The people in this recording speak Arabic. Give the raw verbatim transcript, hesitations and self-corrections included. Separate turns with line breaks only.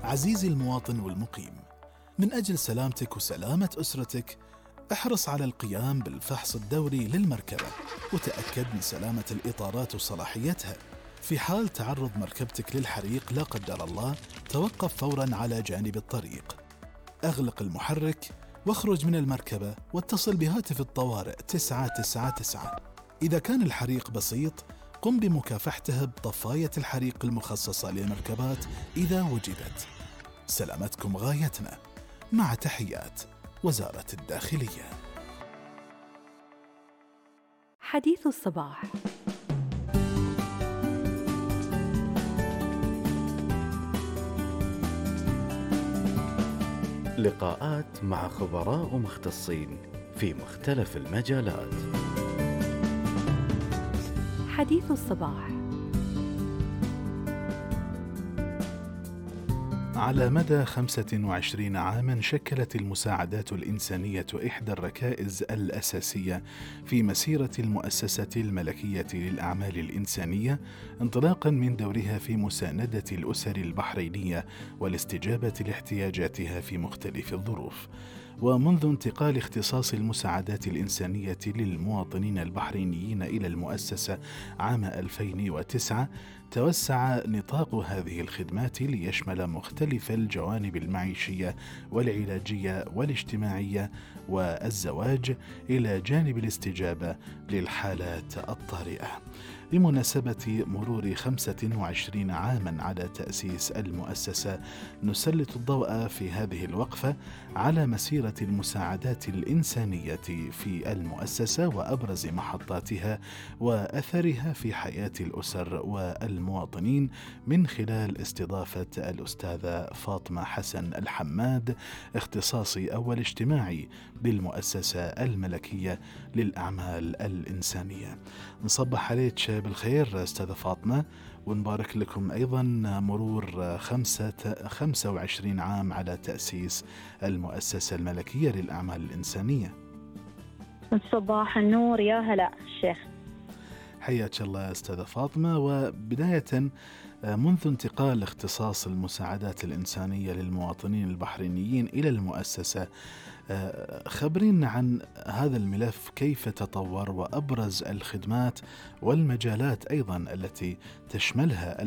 عزيزي المواطن والمقيم، من أجل سلامتك وسلامة أسرتك احرص على القيام بالفحص الدوري للمركبة، وتأكد من سلامة الإطارات وصلاحيتها. في حال تعرض مركبتك للحريق لا قدر الله، توقف فوراً على جانب الطريق، أغلق المحرك واخرج من المركبة واتصل بهاتف الطوارئ تسعة تسعة تسعة. إذا كان الحريق بسيط، قم بمكافحته بطفاية الحريق المخصصة للمركبات إذا وجدت. سلامتكم غايتنا. مع تحيات وزارة الداخلية.
حديث الصباح.
لقاءات مع خبراء ومختصين في مختلف المجالات.
حديث الصباح.
على مدى خمسة وعشرين عاما شكلت المساعدات الإنسانية إحدى الركائز الأساسية في مسيرة المؤسسة الملكية للأعمال الإنسانية، انطلاقا من دورها في مساندة الأسر البحرينية والاستجابة لاحتياجاتها في مختلف الظروف. ومنذ انتقال اختصاص المساعدات الإنسانية للمواطنين البحرينيين إلى المؤسسة عام ألفين وتسعة، توسع نطاق هذه الخدمات ليشمل مختلف الجوانب المعيشية والعلاجية والاجتماعية والزواج، إلى جانب الاستجابة للحالات الطارئة. بمناسبة مرور خمسة وعشرين عاما على تأسيس المؤسسة، نسلط الضوء في هذه الوقفة على مسيرة المساعدات الإنسانية في المؤسسة وأبرز محطاتها وأثرها في حياة الأسر والمواطنين، من خلال استضافة الأستاذة فاطمة حسن الحماد، اختصاصي أول اجتماعي بالمؤسسة الملكية للأعمال الإنسانية. نصبح عليك بالخير أستاذة فاطمة، ونبارك لكم أيضا مرور خمسة خمسة وعشرين عام على تأسيس المؤسسة الملكية للأعمال الإنسانية.
صباح النور، يا هلا الشيخ.
حياك الله أستاذة فاطمة. وبداية، منذ انتقال اختصاص المساعدات الإنسانية للمواطنين البحرينيين إلى المؤسسة، خبرينا عن هذا الملف، كيف تطور وأبرز الخدمات والمجالات أيضا التي تشملها